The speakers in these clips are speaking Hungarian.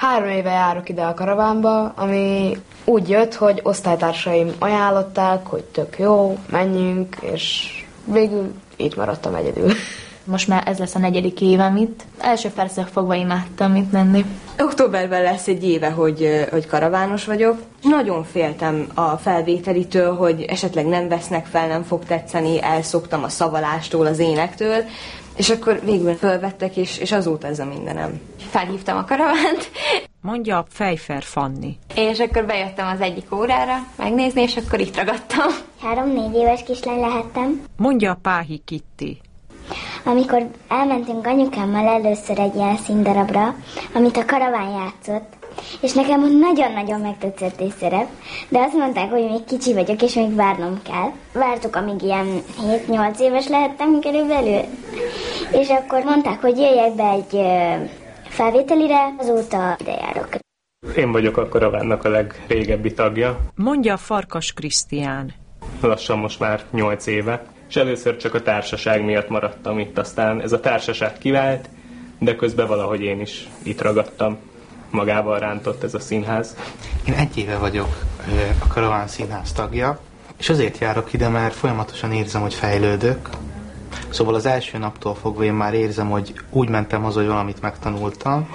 3 éve járok ide a karavánba, ami úgy jött, hogy osztálytársaim ajánlották, hogy tök jó, menjünk, és végül így maradtam egyedül. Most már ez lesz a 4. évem itt. Első perctől fogva imádtam itt lenni. Októberben lesz egy éve, hogy karavános vagyok. Nagyon féltem a felvételitől, hogy esetleg nem vesznek fel, nem fog tetszeni, elszoktam a szavalástól, az énektől, és akkor végül fölvettek, és azóta ez a mindenem. Felhívtam a karavánt, mondja Pfeiffer Fanni. és akkor bejöttem az egyik órára megnézni, és akkor itt ragadtam. 3-4 éves kislány lehettem. Mondja Páhi Kitti. Amikor elmentünk anyukámmal először egy ilyen színdarabra, amit a karaván játszott, és nekem nagyon-nagyon megtetszett egy szerep, de azt mondták, hogy még kicsi vagyok, és még várnom kell. Vártuk, amíg ilyen 7-8 éves lehettem körülbelül, és akkor mondták, hogy jöjjek be egy felvételire, azóta ide járok. Én vagyok a karavánnak a legrégebbi tagja. Mondja Farkas Krisztián. Lassan most már 8 éve. És először csak a társaság miatt maradtam itt, aztán ez a társaság kivált, de közben valahogy én is itt ragadtam. Magával rántott ez a színház. Én 1 éve vagyok a Karaván Színház tagja, és azért járok ide, mert folyamatosan érzem, hogy fejlődök. Szóval az első naptól fogva én már érzem, hogy úgy mentem haza, hogy valamit megtanultam.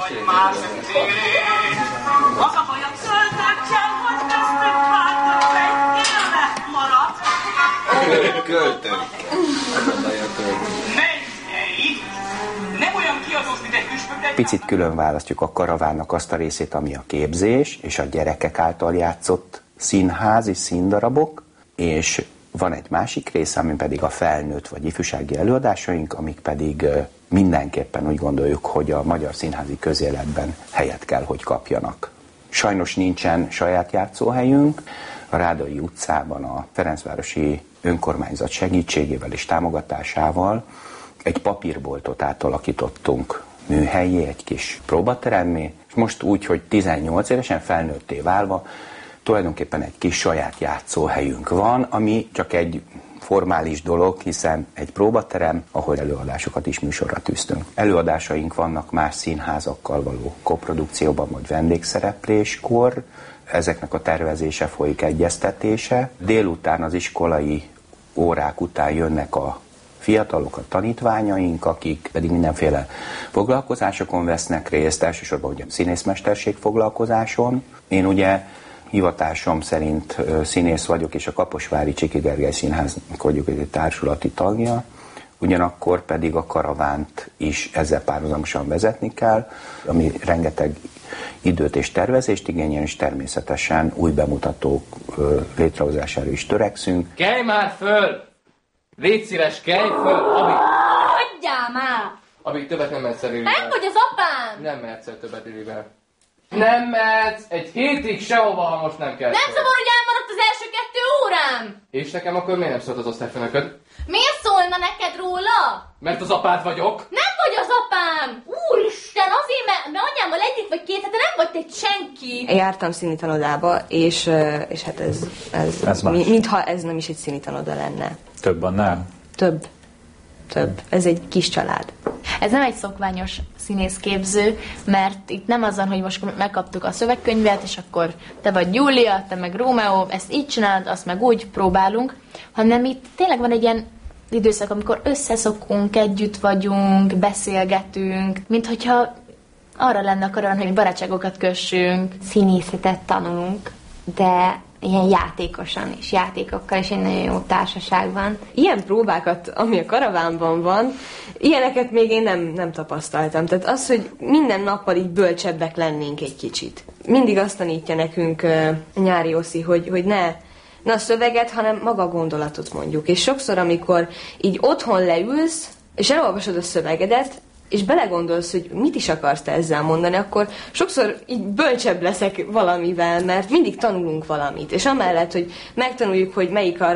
Költön. Picit külön választjuk a karavánnak azt a részét, ami a képzés, és a gyerekek által játszott színházi színdarabok, és van egy másik része, ami pedig a felnőtt vagy ifjúsági előadásaink, amik pedig mindenképpen úgy gondoljuk, hogy a magyar színházi közéletben helyet kell, hogy kapjanak. Sajnos nincsen saját játszóhelyünk. A Rádai utcában a Ferencvárosi önkormányzat segítségével és támogatásával egy papírboltot átalakítottunk műhellyé, egy kis próbateremmé, és most úgy, hogy 18 évesen felnőtté válva tulajdonképpen egy kis saját játszóhelyünk van, ami csak egy formális dolog, hiszen egy próbaterem, ahol előadásokat is műsorra tűztünk. Előadásaink vannak más színházakkal való koprodukcióban, vagy vendégszerepléskor, ezeknek a tervezése folyik, egyeztetése. Délután az iskolai órák után jönnek a fiatalok, a tanítványaink, akik pedig mindenféle foglalkozásokon vesznek részt, elsősorban ugye színészmesterség foglalkozáson. Én ugye hivatásom szerint színész vagyok, és a Kaposvári Csiki Gergely Színháznak vagyok egy társulati tagja, ugyanakkor pedig a karavánt is ezzel párhuzamosan vezetni kell, ami rengeteg időt és tervezést igényel, és természetesen új bemutatók létrehozására is törekszünk. Kelj már föl! Légy szíves, kelj föl! Hagyjál már! Abig többet nem mehetsz el Lilivel. Nem vagy az apám! Nem mehetsz el többet Lilivel. Nem mehetsz! Egy hétig sehova, ha most nem kell. Nem szabad, hogy elmaradt az első 2 órám! És nekem akkor miért nem szólt az osztályfőnököd? Miért szólna neked róla? Mert az apád vagyok. Nem vagy az apám! Úristen, azért, mert anyámmal együtt vagy 2 hete nem vagy te senki! Én jártam színitanodába, és hát ez mintha ez nem is egy színitanoda lenne. Több annál? Több. Ez egy kis család. Ez nem egy szokványos színészképző, mert itt nem azon, hogy most megkaptuk a szövegkönyvet, és akkor te vagy Júlia, te meg Rómeó, ezt így csinálod, azt meg úgy próbálunk, hanem itt tényleg van egy ilyen időszak, amikor összeszokunk, együtt vagyunk, beszélgetünk, mint hogyha arra lenne a karaván, hogy barátságokat kössünk. Színészetet tanulunk, de ilyen játékosan is, játékokkal is egy nagyon jó társaságban. Ilyen próbákat, ami a karavánban van, ilyeneket még én nem tapasztaltam. Tehát az, hogy minden nappal így bölcsebbek lennénk egy kicsit. Mindig azt tanítja nekünk Nyári Oszi, hogy ne a szöveget, hanem maga a gondolatot mondjuk. És sokszor, amikor így otthon leülsz, és elolvasod a szövegedet, és belegondolsz, hogy mit is akarsz te ezzel mondani, akkor sokszor így bölcsebb leszek valamivel, mert mindig tanulunk valamit. És amellett, hogy megtanuljuk, hogy melyik a